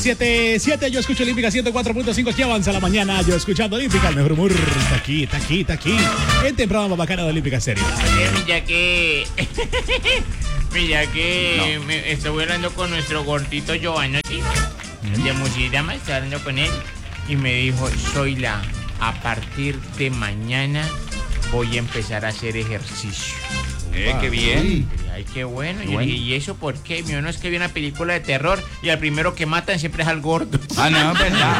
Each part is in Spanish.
7:07, yo escucho Olímpica 104.5, aquí avanza la mañana, yo escuchando Olímpica, el mejor humor, está aquí, en temprano bacana de Olímpica Serie. Mira que me estuve hablando con nuestro gordito Giovanotti, de Musidama, estaba hablando con él, y me dijo, Zoila, a partir de mañana voy a empezar a hacer ejercicio. Qué bien. Ay, qué bueno. Yo dije, ¿y eso por qué? Mío, no es que vi una película de terror y al primero que matan siempre es al gordo. Ah, no, verdad.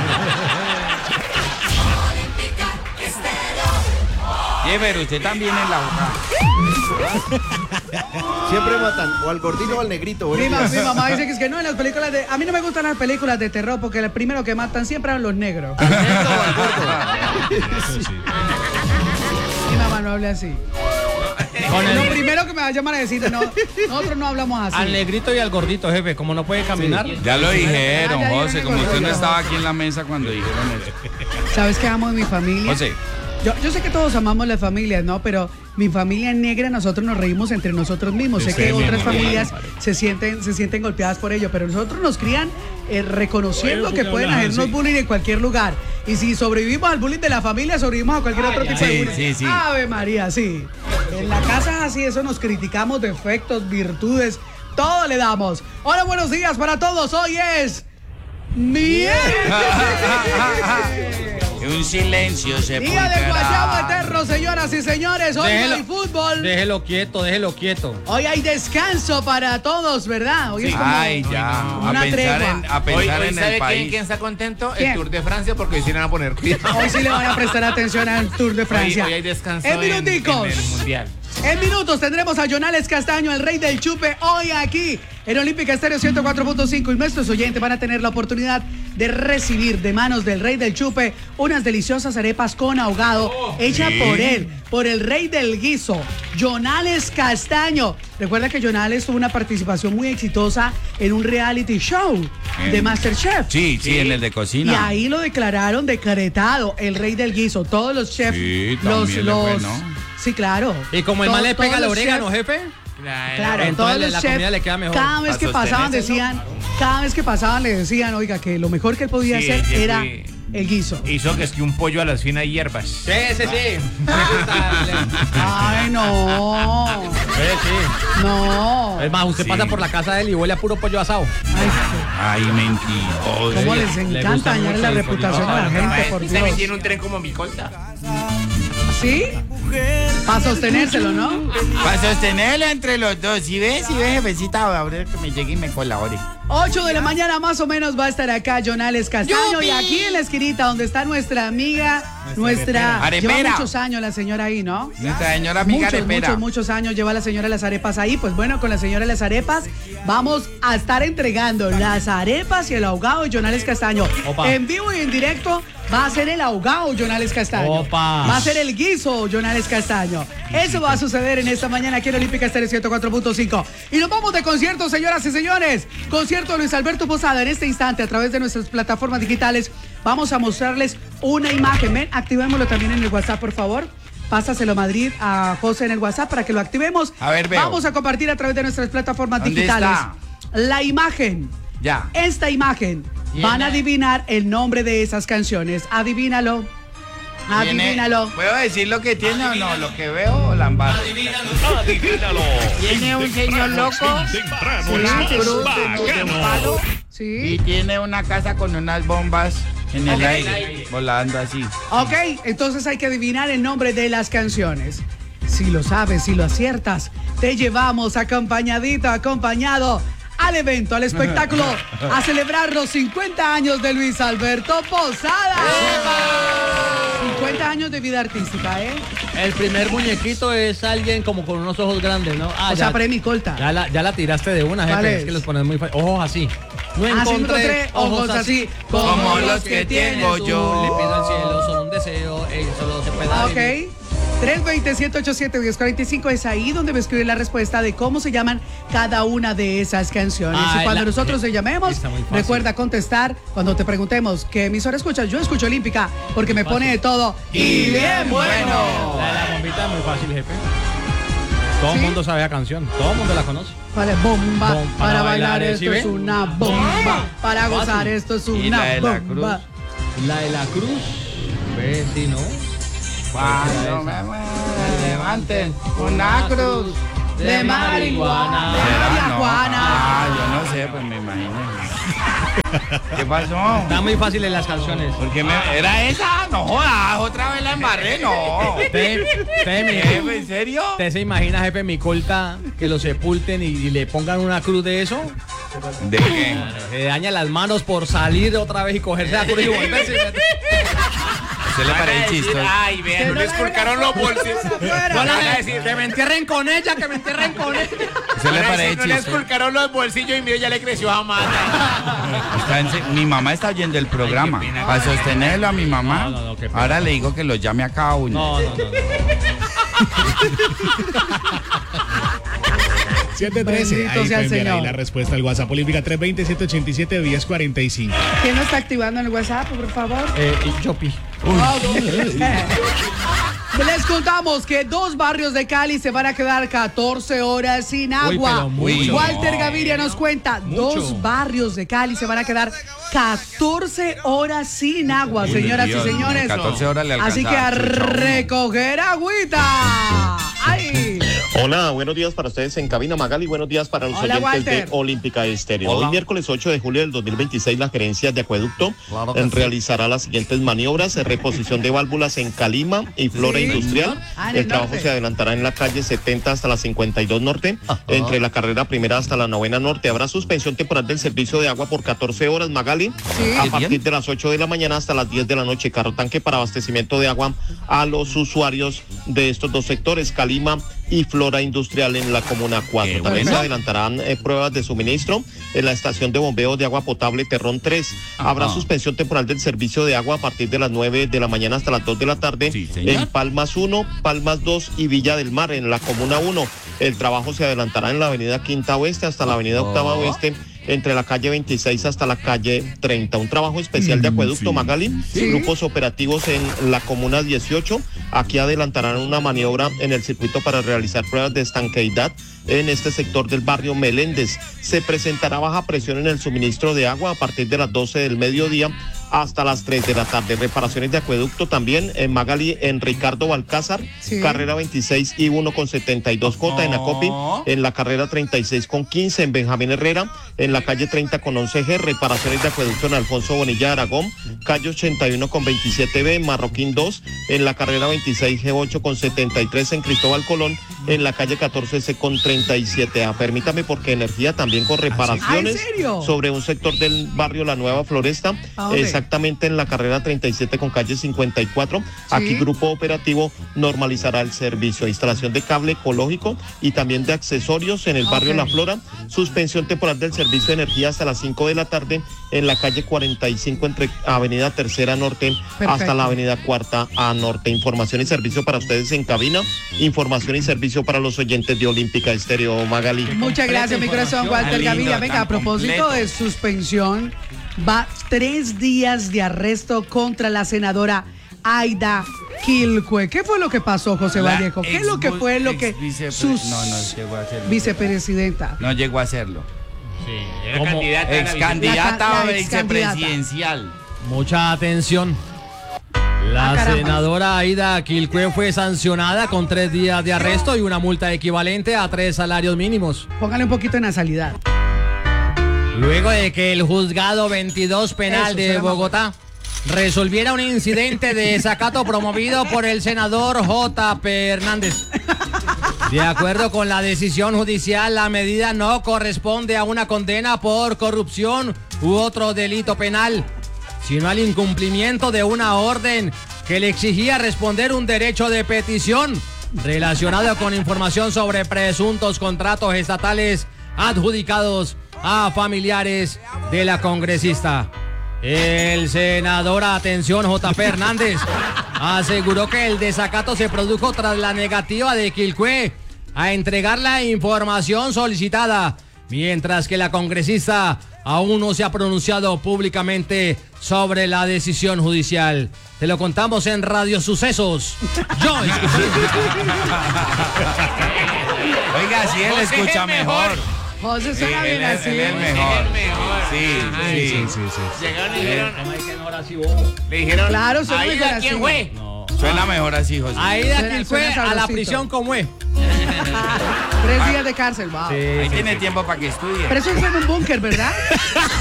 Sí, pero usted también en la boca. Siempre matan o al gordito o al negrito. Mi mamá dice que es que no, en las películas de... A mí no me gustan las películas de terror porque el primero que matan siempre son los negros. ¿Al negro o al gordo? Eso sí. Mi mamá no habla así. Lo primero que me va a llamar a decir, no, nosotros no hablamos así. Al negrito y al gordito, jefe, como no puede caminar. Sí. Ya lo dijeron, Ya José, como usted no gordito. estaba aquí en la mesa cuando dijeron eso. ¿Sabes qué amo de mi familia? José. Yo sé que todos amamos las familias, ¿no? Pero mi familia negra, nosotros nos reímos entre nosotros mismos. Sé que otras familias se sienten golpeadas por ello, pero nosotros nos crían reconociendo que pueden hacernos bullying en cualquier lugar. Y si sobrevivimos al bullying de la familia, sobrevivimos a cualquier otro tipo de bullying. Sí. Ave María, sí. En la casa es así, eso nos criticamos, defectos, virtudes, todo le damos. Hola, buenos días para todos. Hoy es miércoles. Un silencio se Día de Guayabo Eterno, señoras y señores. Hoy no hay fútbol. Déjelo quieto. Hoy hay descanso para todos, ¿verdad? Hoy es como ya. una tregua. A pensar Hoy en ¿sabe el país. quién está contento? ¿Quién? El Tour de Francia, porque hoy sí le van a poner cuidado. Hoy sí le van a prestar atención al Tour de Francia. Hoy hay descanso En minuticos. en el Mundial. En minutos tendremos a Jonales Castaño, el rey del chupe, hoy aquí en Olímpica Estéreo 104.5 y nuestros oyentes van a tener la oportunidad de recibir de manos del rey del chupe unas deliciosas arepas con ahogado hechas por él, por el rey del guiso, Jonales Castaño. Recuerda que Jonales tuvo una participación muy exitosa en un reality show de MasterChef. Sí, en el de cocina. Y ahí lo declararon decretado el rey del guiso. Todos los chefs, Sí, también le fue, ¿no? Sí, claro. Y como el mal le pega Todos el los orégano, chefs- jefe. Claro, Entonces todos los la chefs, comida le queda mejor. cada vez que pasaban le decían, oiga, que lo mejor que él podía Sí, hacer yo era fui- el guiso. Hizo que es que un pollo a las finas hierbas. Sí. Ay, no. Sí. No. Es más, usted pasa por la casa de él y huele a puro pollo asado. Ay, Ay, mentiroso. cómo les le encanta gusta dañar mucho la el reputación a la pollito. gente, por También Dios. tiene un tren como mi colta. ¿Sí? Para sostenérselo, ¿no? Para sostenerlo entre los dos. Si ves, jefecita, ahora que me llegue y me colabore. 8 de la mañana más o menos va a estar acá Jonales Castaño. Y aquí en la esquinita donde está nuestra amiga, nuestra... arepera. Lleva muchos años la señora ahí, ¿no? Nuestra señora amiga arepera. Muchos años lleva la señora las arepas ahí. Pues bueno, con la señora las arepas vamos a estar entregando las arepas y el ahogado de Jonales Castaño. Opa. En vivo y en directo va a ser el ahogado Jonales Castaño. Opa. Va a ser el guiso Jonales Castaño. Eso va a suceder en esta mañana aquí en Olímpica Estéreo 104.5. Y nos vamos de concierto, señoras y señores. Concierto de Luis Alberto Posada. En este instante, a través de nuestras plataformas digitales, vamos a mostrarles una imagen. Ven, activémoslo también en el WhatsApp, por favor. Pásaselo Madrid a José en el WhatsApp para que lo activemos. A ver, veo. Vamos a compartir a través de nuestras plataformas ¿Dónde digitales está? la imagen. Ya. Esta imagen. Van a adivinar el nombre de esas canciones. Adivínalo. Adivínalo. ¿Puedo decir lo que tiene o no? Lo que veo o la embarro. Tiene un señor loco, una cruz de un palo y Sí. tiene una casa con unas bombas en el aire, volando así. Ok, entonces hay que adivinar el nombre de las canciones. Si lo sabes, si lo aciertas, te llevamos acompañado al evento, al espectáculo, a celebrar los 50 años de Luis Alberto Posada. 50 años de vida artística, ¿eh? El primer muñequito es alguien como con unos ojos grandes, ¿no? O sea, premio Colta. Ya la tiraste de una, ¿Cuál jefe. es? Es que los pones muy fácil. Ojos así. No Así encontré ojos así, como los que tengo yo. Le pido al cielo solo un deseo, él solo se puede dar. Ok. 320-787-1045 es ahí donde me escribe la respuesta de cómo se llaman cada una de esas canciones. Ah, y cuando nosotros te llamemos, está muy fácil. recuerda contestar cuando te preguntemos qué emisora escuchas. Yo escucho Olímpica porque me pone de todo y bien bueno. La de la bombita es muy fácil, jefe. Todo el ¿Sí? mundo sabe la canción, todo el mundo la conoce. Vale, bomba. Bom- Para bailar ¿sí esto ve? es una bomba. Para gozar Fácil. esto es ¿Y una la de la bomba. La de la cruz, ve si no. Cuando me levanten una cruz De marihuana. De ¿Será? María No. Juana. Ah, yo no sé, pues me imagino. ¿Qué pasó? Está muy fácil en las canciones. ¿Por qué era esa? No jodas, otra vez la embarré, no. Usted, Jefe, ¿en serio? ¿Usted se imagina, jefe, mi colta, que lo sepulten y le pongan una cruz de eso? ¿De qué? Se daña las manos por salir otra vez y cogerse la cruz y volverse. ¿Se le Van a parece decir, chistoso? ay, vean, no les esculcaron los bolsillos. Van a decir, que me entierren con ella, que me entierren con ella. ¿Se le Van a parece decir, no le chistoso? esculcaron los bolsillos y mire, ya le creció a mata. Mi mamá está oyendo el programa. Ay, qué pena. Para sostenerlo a mi mamá, No, qué pena. ahora le digo que lo llame a cada uno. No. 713. Bendito Ahí sea el pueden enviar ahí Señor. la respuesta al WhatsApp Olímpica 320-787-1045. ¿Quién no está activando en el WhatsApp, por favor? Chopi. Les contamos que 2 barrios de Cali se van a quedar 14 horas sin agua. pero mucho. Walter No. Gaviria nos cuenta, Mucho. 2 barrios de Cali se van a quedar 14 horas sin agua, Uy, señoras Dios, y señores. 14 horas le Así que a alcanza, chucha. recoger agüita. ¡Ay! Hola, buenos días para ustedes en cabina Magali, buenos días para los Hola, oyentes Walter. de Olímpica Estéreo. Hola. Hoy miércoles 8 de julio del 2026 la gerencia de acueducto Claro que sí. realizará las siguientes maniobras: reposición de válvulas en Calima y Flora Sí. Industrial. Ah, en El el trabajo norte. se adelantará en la calle 70 hasta la 52 Norte, entre la carrera primera hasta la 9ª Norte. Habrá suspensión temporal del servicio de agua por 14 horas, Magali, Sí. a Qué partir bien. de las 8 de la mañana hasta las 10 de la noche. Carro tanque para abastecimiento de agua a los usuarios de estos dos sectores, Calima y Flora Industrial en la Comuna 4. Qué También se bueno. adelantarán pruebas de suministro en la estación de bombeo de agua potable Terrón 3. Habrá Ajá. suspensión temporal del servicio de agua a partir de las 9 de la mañana hasta las 2 de la tarde Sí, señor. en Palmas 1, Palmas 2 y Villa del Mar en la Comuna 1. El trabajo se adelantará en la avenida Quinta Oeste hasta la avenida Octava Oeste, entre la calle 26 hasta la calle 30. Un trabajo especial de acueducto, sí, Magali. sí. Grupos operativos en la Comuna 18. Aquí adelantarán una maniobra en el circuito para realizar pruebas de estanqueidad en este sector del barrio Meléndez. Se presentará baja presión en el suministro de agua a partir de las 12 del mediodía hasta las 3 de la tarde. Reparaciones de acueducto también en Magali, en Ricardo Balcázar, Sí. carrera 26 y 1 con 72 Cota, en Acopi, en la carrera 36 con 15, en Benjamín Herrera, en la calle 30 con 11G, reparaciones de acueducto en Alfonso Bonilla Aragón, calle 81 con 27B, en Marroquín 2, en la carrera 26G8 con 73, en Cristóbal Colón, en la calle 14C con 37A. Permítame, porque Energía también con reparaciones ¿Ah, en serio? sobre un sector del barrio La Nueva Floresta, ¿A dónde? exactamente en la carrera 37 con calle 54. Aquí Grupo Operativo normalizará el servicio, instalación de cable ecológico y también de accesorios en el barrio Ok. La Flora. Suspensión temporal del servicio de energía hasta las 5 de la tarde en la calle 45 entre Avenida Tercera Norte Perfecto. hasta la Avenida Cuarta A Norte. Información y servicio para ustedes en cabina, información y servicio para los oyentes de Olímpica Estéreo, Magali. Muchas gracias, mi corazón, Walter Tan lindo, Gaviria. Venga, tan a propósito completo. de suspensión, va 3 días de arresto contra la senadora Aida Quilcue. ¿Qué fue lo que pasó, José La Vallejo? ¿Qué es lo que fue lo que sus No llegó a hacerlo. vicepresidenta? No llegó a hacerlo. Sí, era ¿Cómo? candidata a la Ex candidata La a excandidata. vicepresidencial. Mucha atención. La caramba. senadora Aida Quilcue fue sancionada con 3 días de arresto y una multa equivalente a 3 salarios mínimos. Póngale un poquito de nasalidad. Luego de que el juzgado 22 penal Eso, de será más Bogotá resolviera un incidente de desacato promovido por el senador J.P. Hernández. De acuerdo con la decisión judicial, la medida no corresponde a una condena por corrupción u otro delito penal, sino al incumplimiento de una orden que le exigía responder un derecho de petición relacionado con información sobre presuntos contratos estatales adjudicados a familiares de la congresista. El senador, atención, J.P. Hernández, aseguró que el desacato se produjo tras la negativa de Quilcue a entregar la información solicitada, mientras que la congresista aún no se ha pronunciado públicamente sobre la decisión judicial. Te lo contamos en Radio Sucesos. Yo escuché. Oiga, sí, él José es escucha el mejor. mejor. José Sí, suena bien él es así. el Es mejor. el mejor. Sí, Ajá, sí. Llegaron y dijeron, le dijeron, Claro, suena Aida, mejor ¿quién así. fue? Suena mejor así, José. Aida Suena- aquí fue suena a la sabrosito. prisión como es. 3 días de cárcel, wow. Ahí tiene tiempo para que estudie. Pero eso es en un búnker, ¿verdad?